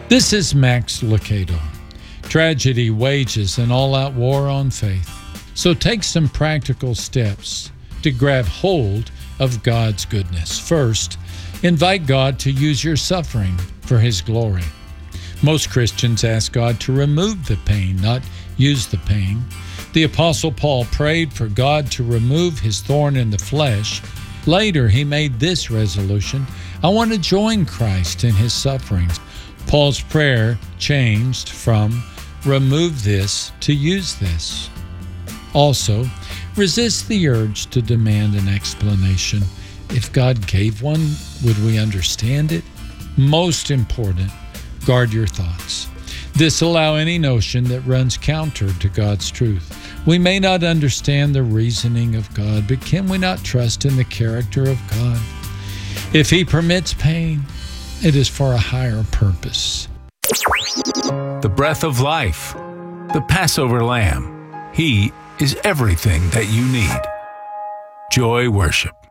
This is Max Lucado. Tragedy wages an all-out war on faith. So take some practical steps to grab hold of God's goodness. First, invite God to use your suffering for His glory. Most Christians ask God to remove the pain, not use the pain. The Apostle Paul prayed for God to remove his thorn in the flesh. Later, he made this resolution: I want to join Christ in His sufferings. Paul's prayer changed from remove this to use this. Also, resist the urge to demand an explanation. If God gave one, would we understand it? Most important, guard your thoughts. Disallow any notion that runs counter to God's truth. We may not understand the reasoning of God, but can we not trust in the character of God? If He permits pain, it is for a higher purpose. The breath of life, the Passover Lamb. He is everything that you need. Joy Worship.